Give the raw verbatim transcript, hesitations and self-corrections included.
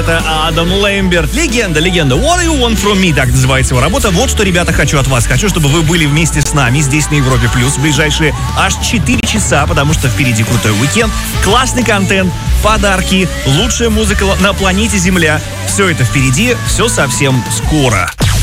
Это Адам Лэмберт. Легенда, легенда. What do you want from me? Так называется его работа. Вот что, ребята, хочу от вас. Хочу, чтобы вы были вместе с нами здесь на Европе Плюс в ближайшие аж четыре часа, потому что впереди крутой уикенд, классный контент, подарки, лучшая музыка на планете Земля. Все это впереди, все совсем скоро.